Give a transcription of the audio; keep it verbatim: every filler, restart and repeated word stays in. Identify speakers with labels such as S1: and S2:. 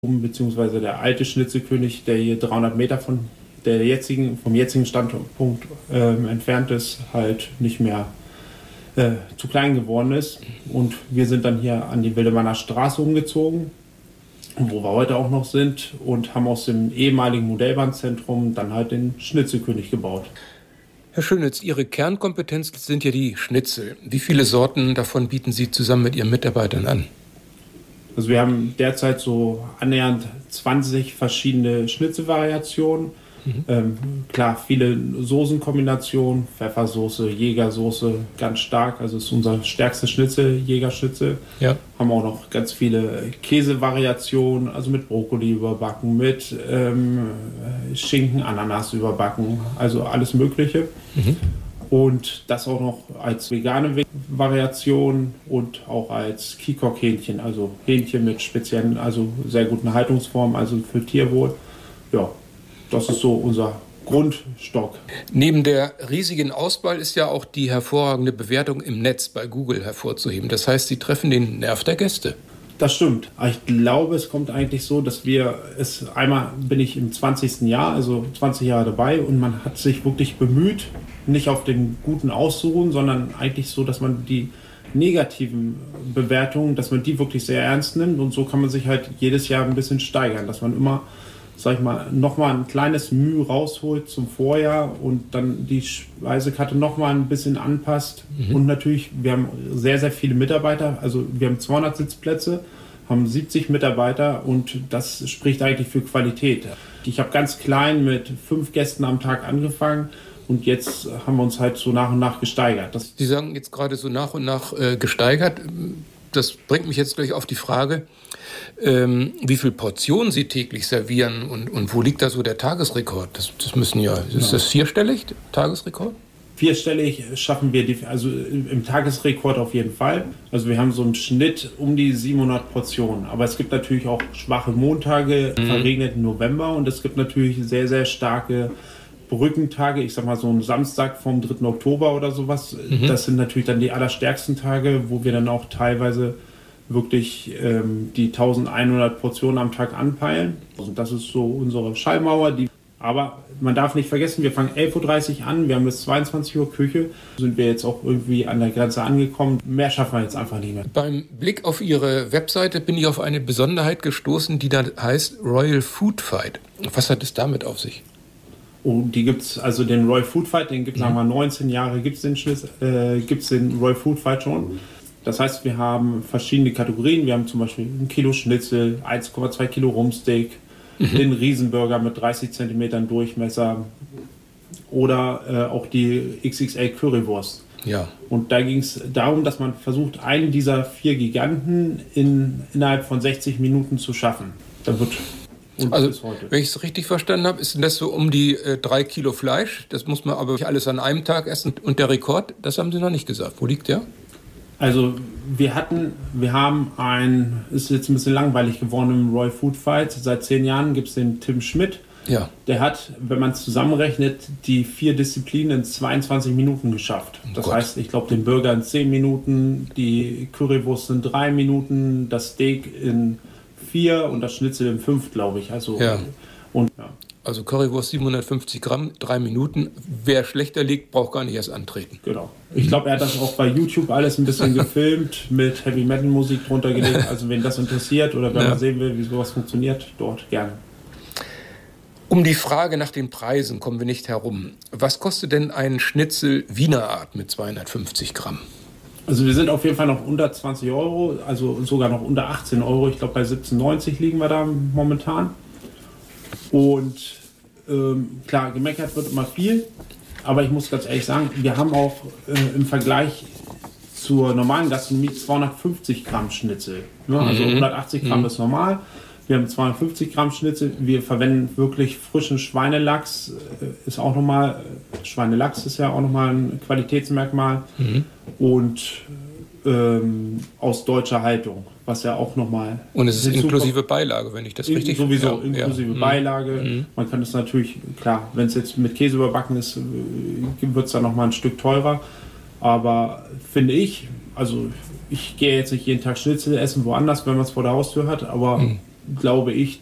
S1: beziehungsweise der alte Schnitzelkönig, der hier dreihundert Meter von der jetzigen, vom jetzigen Standpunkt ähm, entfernt ist, halt nicht mehr äh, zu klein geworden ist. Und wir sind dann hier an die Wildemanner Straße umgezogen, wo wir heute auch noch sind, und haben aus dem ehemaligen Modellbahnzentrum dann halt den Schnitzelkönig gebaut.
S2: Herr Schönitz, Ihre Kernkompetenz sind ja die Schnitzel. Wie viele Sorten davon bieten Sie zusammen mit Ihren Mitarbeitern an?
S1: Also wir haben derzeit so annähernd zwanzig verschiedene Schnitzelvariationen. Mhm. Ähm, klar, viele Soßenkombinationen, Pfeffersoße, Jägersoße, ganz stark. Also ist unser stärkstes Schnitzel, Jägerschnitzel. Ja. Haben auch noch ganz viele Käsevariationen, also mit Brokkoli überbacken, mit ähm, Schinken, Ananas überbacken, also alles Mögliche. Mhm. Und das auch noch als vegane Variation und auch als Kikok-Hähnchen, also Hähnchen mit speziellen, also sehr guten Haltungsformen, also für Tierwohl. Ja, das ist so unser Grundstock.
S2: Neben der riesigen Auswahl ist ja auch die hervorragende Bewertung im Netz bei Google hervorzuheben. Das heißt, Sie treffen den Nerv der Gäste.
S1: Das stimmt. Aber ich glaube, es kommt eigentlich so, dass wir es, einmal bin ich im zwanzigsten Jahr, also zwanzig Jahre dabei, und man hat sich wirklich bemüht, nicht auf den Guten auszuruhen, sondern eigentlich so, dass man die negativen Bewertungen, dass man die wirklich sehr ernst nimmt, und so kann man sich halt jedes Jahr ein bisschen steigern, dass man immer, sag ich mal, nochmal ein kleines Mühe rausholt zum Vorjahr und dann die Speisekarte nochmal ein bisschen anpasst. Mhm. Und natürlich, wir haben sehr, sehr viele Mitarbeiter, also wir haben zweihundert Sitzplätze, haben siebzig Mitarbeiter, und das spricht eigentlich für Qualität. Ich habe ganz klein mit fünf Gästen am Tag angefangen, und jetzt haben wir uns halt so nach und nach gesteigert. Das
S2: Sie sagen jetzt gerade so nach und nach äh, gesteigert. Das bringt mich jetzt gleich auf die Frage, ähm, wie viel Portionen Sie täglich servieren, und, und wo liegt da so der Tagesrekord? Das, das müssen ja, ist ja. das vierstellig, Tagesrekord?
S1: Vierstellig schaffen wir, die, also im Tagesrekord auf jeden Fall. Also wir haben so einen Schnitt um die siebenhundert Portionen. Aber es gibt natürlich auch schwache Montage, mhm. verregneten November, und es gibt natürlich sehr, sehr starke Brückentage, ich sag mal so ein Samstag vom dritten Oktober oder sowas. Mhm. Das sind natürlich dann die allerstärksten Tage, wo wir dann auch teilweise wirklich ähm, die eintausendeinhundert Portionen am Tag anpeilen. Also das ist so unsere Schallmauer. Die, aber man darf nicht vergessen, wir fangen elf Uhr dreißig an, wir haben bis zweiundzwanzig Uhr Küche. Sind wir jetzt auch irgendwie an der Grenze angekommen. Mehr schaffen wir jetzt einfach nicht mehr.
S2: Beim Blick auf Ihre Webseite bin ich auf eine Besonderheit gestoßen, die da heißt Royal Food Fight. Was hat es damit auf sich?
S1: Oh, die gibt's, also den Royal Food Fight, den gibt es, mhm. sagen wir mal, neunzehn Jahre gibt es den, äh, gibt's den Royal Food Fight schon. Das heißt, wir haben verschiedene Kategorien. Wir haben zum Beispiel ein Kilo Schnitzel, eins Komma zwei Kilo Rumpsteak, mhm. den Riesenburger mit dreißig Zentimetern Durchmesser oder äh, auch die X X L Currywurst. Ja. Und da ging es darum, dass man versucht, einen dieser vier Giganten in, innerhalb von sechzig Minuten zu schaffen. Da wird
S2: Und also, wenn ich es richtig verstanden habe, ist das so um die äh, drei Kilo Fleisch. Das muss man aber nicht alles an einem Tag essen. Und der Rekord, das haben Sie noch nicht gesagt. Wo liegt der?
S1: Also wir hatten, wir haben ein, ist jetzt ein bisschen langweilig geworden im Royal Food Fight. Seit zehn Jahren gibt es den Tim Schmidt. Ja. Der hat, wenn man es zusammenrechnet, die vier Disziplinen in zweiundzwanzig Minuten geschafft. Das oh heißt, ich glaube, den Burger in zehn Minuten, die Currywurst in drei Minuten, das Steak in vier und das Schnitzel in fünf, glaube ich. Also,
S2: ja.
S1: Und, ja.
S2: Also Currywurst siebenhundertfünfzig Gramm, drei Minuten. Wer schlechter liegt, braucht gar nicht erst antreten.
S1: Genau. Ich glaube, er hat das auch bei YouTube alles ein bisschen gefilmt, mit Heavy Metal Musik drunter gelegt. Also wen das interessiert oder wenn ja. man sehen will, wie sowas funktioniert, dort gerne.
S2: Um die Frage nach den Preisen kommen wir nicht herum. Was kostet denn ein Schnitzel Wiener Art mit zweihundertfünfzig Gramm?
S1: Also wir sind auf jeden Fall noch unter zwanzig Euro, also sogar noch unter achtzehn Euro. Ich glaube, bei siebzehn neunzig liegen wir da momentan. Und ähm, klar, gemeckert wird immer viel, aber ich muss ganz ehrlich sagen, wir haben auch äh, im Vergleich zur normalen Gastronomie zweihundertfünfzig Gramm Schnitzel. Ne? Also mhm. hundertachtzig Gramm mhm. ist normal. Wir haben zweihundertfünfzig Gramm Schnitzel. Wir verwenden wirklich frischen Schweinelachs. Ist auch nochmal, Schweinelachs ist ja auch nochmal ein Qualitätsmerkmal. Mhm. Und ähm, aus deutscher Haltung, was ja auch nochmal.
S2: Und es ist inklusive Beilage, wenn ich das richtig
S1: verstehe. Sowieso, ja, inklusive ja. Beilage. Mhm. Man kann es natürlich, klar, wenn es jetzt mit Käse überbacken ist, wird es dann nochmal ein Stück teurer. Aber finde ich, also ich gehe jetzt nicht jeden Tag Schnitzel essen woanders, wenn man es vor der Haustür hat, aber mhm. glaube ich,